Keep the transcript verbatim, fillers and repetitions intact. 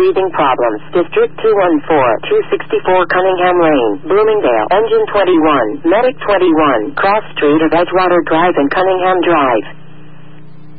breathing problems. District two one four, two sixty-four Cunningham Lane, Bloomingdale. Engine twenty-one, Medic twenty-one, Cross Street of Edgewater Drive and Cunningham Drive.